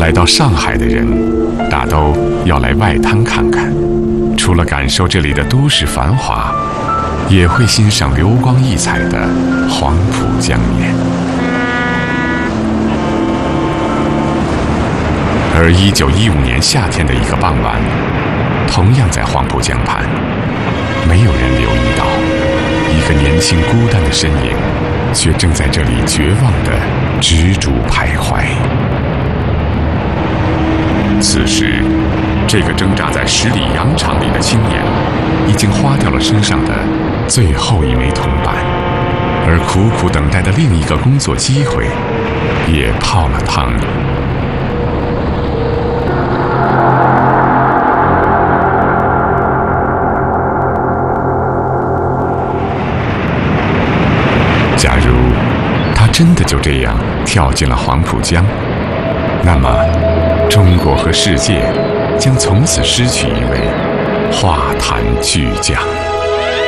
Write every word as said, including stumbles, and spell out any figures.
来到上海的人，大都要来外滩看看，除了感受这里的都市繁华，也会欣赏流光溢彩的黄浦江面。而一九一五年夏天的一个傍晚，同样在黄浦江畔，没有人留意到，一个年轻孤单的身影，却正在这里绝望地执着徘徊。此时，这个挣扎在十里洋场里的青年，已经花掉了身上的最后一枚铜板，而苦苦等待的另一个工作机会，也泡了汤。假如他真的就这样跳进了黄浦江，那么中国和世界将从此失去一位画坛巨匠。